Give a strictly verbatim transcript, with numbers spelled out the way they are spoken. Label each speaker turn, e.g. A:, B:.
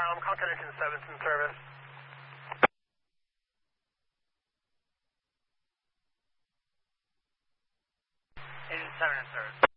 A: com, contact engine seven's in service.
B: Engine seven in service.